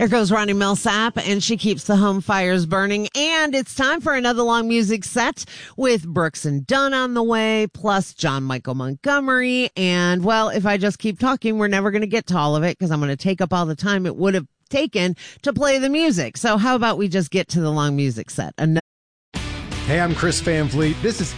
There goes Ronnie Millsap, and she keeps the home fires burning. And it's time for another long music set with Brooks and Dunn on the way, plus John Michael Montgomery. And, well, if I just keep talking, we're never going to get to all of it because I'm going to take up all the time it would have taken to play the music. So how about we just get to the long music set? Hey, I'm Chris Van Vliet. This is